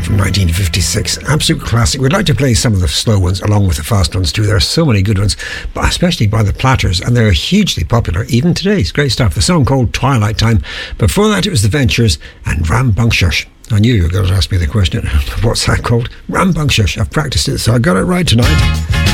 from 1956. Absolute classic. We'd like to play some of the slow ones along with the fast ones too. There are so many good ones, but especially by the Platters, and they're hugely popular even today. It's great stuff. The song called Twilight Time. Before that, it was the Ventures and Rambunctious. I knew you were going to ask me the question. What's that called? Rambunctious. I've practiced it, so I got it right tonight.